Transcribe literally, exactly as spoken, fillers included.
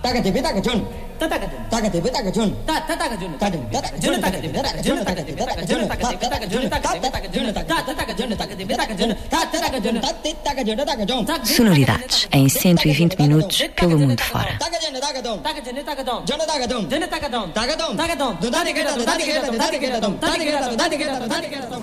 Sonoridades em cento e vinte minutos pelo mundo fora.